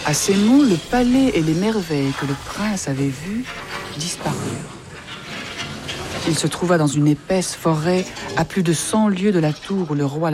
À ces mots, le palais et les merveilles que le prince avait vues disparurent. Il se trouva dans une épaisse forêt à plus de 100 lieues de la tour où le roi